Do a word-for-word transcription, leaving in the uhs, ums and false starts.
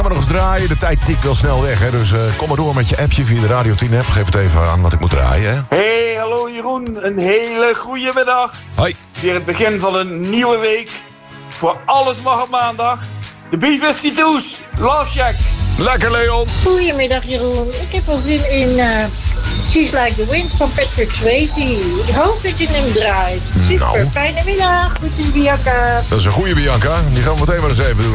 gaan we nog eens draaien. De tijd tikt wel snel weg, hè. Dus uh, kom maar door met je appje via de Radio tien app. Geef het even aan wat ik moet draaien, hè. Hey, hallo Jeroen. Een hele goede middag. Hoi. Weer het begin van een nieuwe week. Voor alles mag op maandag. De B vijfentwintig's. Love Shack. Lekker, Leon. Goedemiddag, Jeroen. Ik heb wel zin in uh, She's Like the Wind van Patrick Swayze. Ik hoop dat je hem draait. Super, nou. Fijne middag. Groetjes, Bianca. Dat is een goede Bianca. Die gaan we meteen maar eens even doen.